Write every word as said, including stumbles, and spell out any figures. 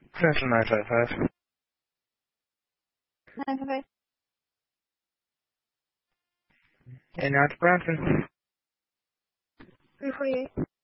Central nine five five. nine five five. And now to Bronson. three forty-eight.